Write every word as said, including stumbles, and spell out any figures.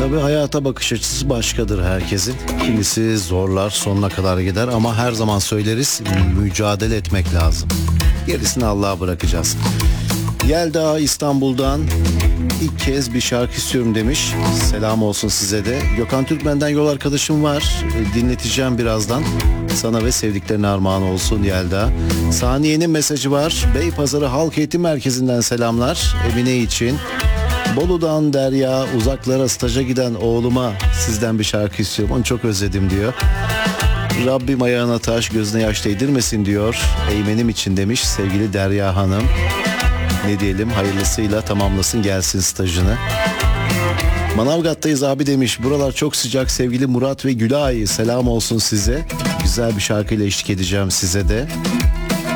Tabii hayata bakış açısı başkadır herkesin. Kimisi zorlar, sonuna kadar gider ama her zaman söyleriz, mücadele etmek lazım. Gerisini Allah'a bırakacağız. Yelda İstanbul'dan ilk kez bir şarkı istiyorum demiş. Selam olsun size de. Gökhan Türkmen'den yol arkadaşım var. Dinleteceğim birazdan. Sana ve sevdiklerine armağan olsun Yelda. Saniye'nin mesajı var. Beypazarı Halk Eğitim Merkezi'nden selamlar. Emine için. Bolu'dan Derya, uzaklara staja giden oğluma sizden bir şarkı istiyorum. Onu çok özledim diyor. Rabbim ayağına taş, gözüne yaş değdirmesin diyor. Eymenim için demiş sevgili Derya Hanım. Ne diyelim, hayırlısıyla tamamlasın, gelsin stajını. Manavgat'tayız abi demiş. Buralar çok sıcak sevgili Murat ve Gülay. Selam olsun size. Güzel bir şarkıyla eşlik edeceğim size de.